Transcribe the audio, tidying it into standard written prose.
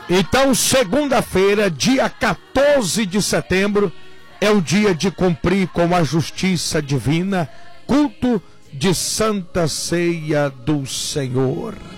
Então, segunda-feira, dia 14 de setembro, é o dia de cumprir com a justiça divina, culto de Santa Ceia do Senhor.